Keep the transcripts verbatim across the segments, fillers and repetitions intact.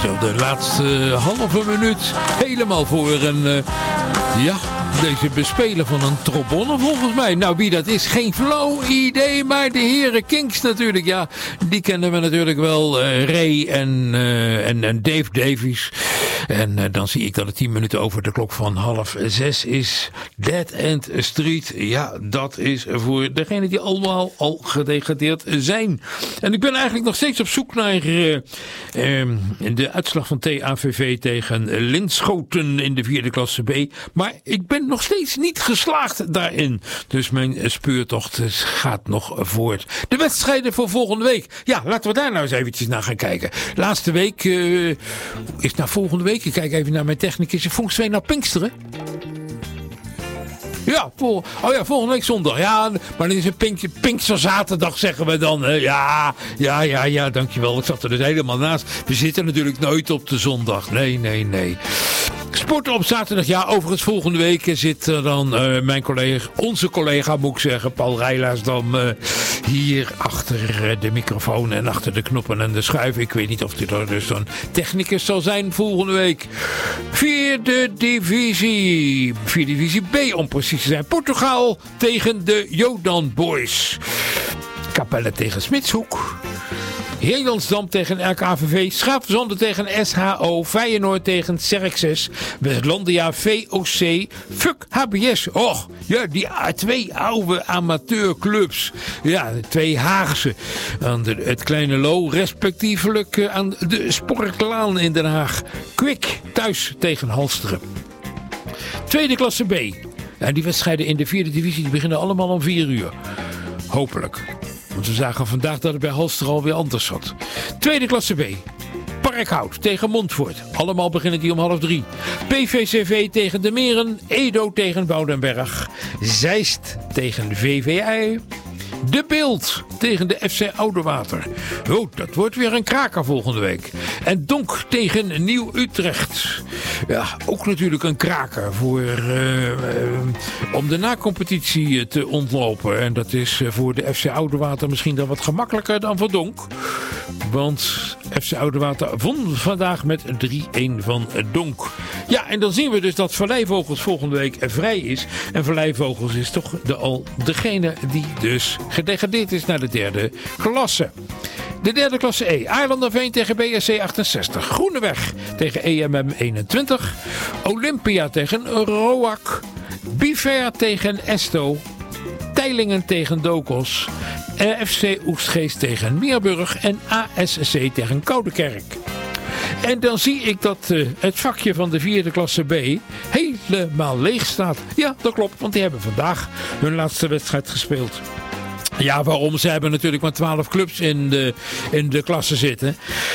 Zo, de laatste halve minuut helemaal voor een, uh, ja, deze bespeler van een trombone volgens mij. Nou, wie dat is, geen flauw idee, maar de heren Kinks natuurlijk, ja, die kennen we natuurlijk wel, uh, Ray en, uh, en, en Dave Davies. En uh, dan zie ik dat het tien minuten over de klok van half zes is. Dead End Street, ja, dat is voor degenen die allemaal al gedegradeerd zijn. En ik ben eigenlijk nog steeds op zoek naar uh, uh, de uitslag van T A V V tegen Linschoten in de vierde klasse B. Maar ik ben nog steeds niet geslaagd daarin. Dus mijn speurtocht gaat nog voort. De wedstrijden voor volgende week. Ja, laten we daar nou eens eventjes naar gaan kijken. Laatste week uh, is naar volgende week. Ik kijk even naar mijn technicus. Volgens mij naar Pinksteren. Ja, vol, oh ja, volgende week zondag. Ja, maar dan is het Pink, Pinksterzaterdag, zeggen we dan. Hè. Ja, ja, ja, ja, dankjewel. Ik zat er dus helemaal naast. We zitten natuurlijk nooit op de zondag. Nee, nee, nee. Sporten op zaterdag. Ja, overigens volgende week zit er dan uh, mijn collega, onze collega moet ik zeggen, Paul Rijlaars dan uh, hier achter uh, de microfoon en achter de knoppen en de schuiven. Ik weet niet of hij er dus een technicus zal zijn volgende week. Vierde divisie. Vierde divisie B om precies te zijn. Portugal tegen de Jodan Boys. Capelle tegen Smitshoek. Heerlandsdam tegen R K V V, Schaapzande tegen S H O, Feyenoord tegen Xerxes, Westlandia V O C, Fuck H B S. Och, ja, die twee oude amateurclubs. Ja, twee Haagse. Aan de, het Kleine Lo, respectievelijk aan de Sporklaan in Den Haag. Kwik thuis tegen Halsteren. Tweede klasse B. Ja, die wedstrijden in de vierde divisie die beginnen allemaal om vier uur. Hopelijk. Want we zagen vandaag dat het bij Halster alweer anders zat. Tweede klasse B. Parkhout tegen Montfort. Allemaal beginnen die om half drie. P V C V tegen de Meren. Edo tegen Woudenberg. Zeist tegen V V I. De Beeld tegen de F C Oudewater. Oh, dat wordt weer een kraker volgende week. En Donk tegen Nieuw Utrecht. Ja, ook natuurlijk een kraker voor, uh, uh, om de nacompetitie te ontlopen. En dat is voor de F C Oudewater misschien dan wat gemakkelijker dan voor Donk. Want F C Oudewater won vandaag met drie-een van Donk. Ja, en dan zien we dus dat Valleivogels volgende week vrij is. En Valleivogels is toch de, al degene die dus gedegradeerd is naar de derde klasse. De derde klasse E. Aarlanderveen tegen B S C achtenzestig. Groeneweg tegen E M M eenentwintig. Olympia tegen Roak. Biver tegen Esto. Teylingen tegen Dokos. F C Oegstgeest tegen Meerburg. En A S C tegen Koudekerk. En dan zie ik dat uh, het vakje van de vierde klasse B helemaal leeg staat. Ja, dat klopt, want die hebben vandaag hun laatste wedstrijd gespeeld. Ja, waarom? Ze hebben natuurlijk maar twaalf clubs in de, in de klasse zitten.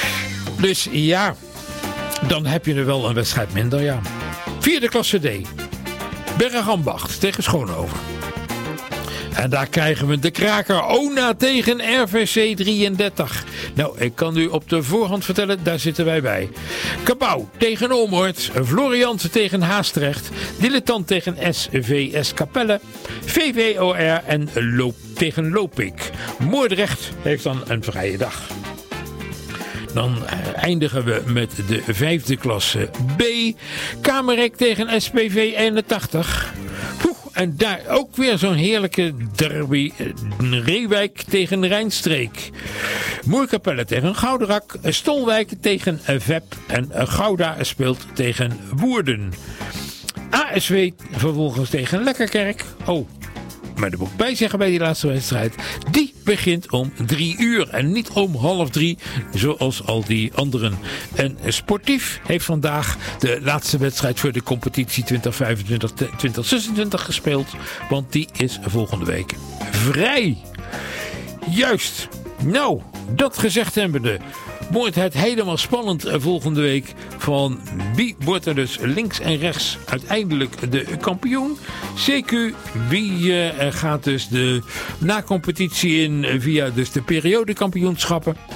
Dus ja, dan heb je er wel een wedstrijd minder, ja. Vierde klasse D. Bergambacht tegen Schoonhoven. En daar krijgen we de kraker Ona tegen R V C drieëndertig. Nou, ik kan u op de voorhand vertellen, daar zitten wij bij. Cabau tegen Olmoort. Floriant tegen Haastrecht. Dilettant tegen S V S Capelle. V V O R en Loop tegen Lopik. Moordrecht heeft dan een vrije dag. Dan eindigen we met de vijfde klasse B. Kamerek tegen S P V eenentachtig. Poeh, en daar ook weer zo'n heerlijke derby. Reewijk tegen Rijnstreek. Moerkapelle tegen Gouderak. Stolwijk tegen V E P. En Gouda speelt tegen Woerden. A S W vervolgens tegen Lekkerkerk. Oh, maar er moet ik bij zeggen bij die laatste wedstrijd. Die begint om drie uur en niet om half drie, zoals al die anderen. En Sportief heeft vandaag de laatste wedstrijd voor de competitie twintig vijfentwintig twintig zesentwintig gespeeld. Want die is volgende week vrij. Juist. Nou, dat gezegd hebbende, wordt het helemaal spannend volgende week. Van wie wordt er dus links en rechts uiteindelijk de kampioen? C Q, wie uh, gaat dus de nacompetitie in via dus de periodekampioenschappen?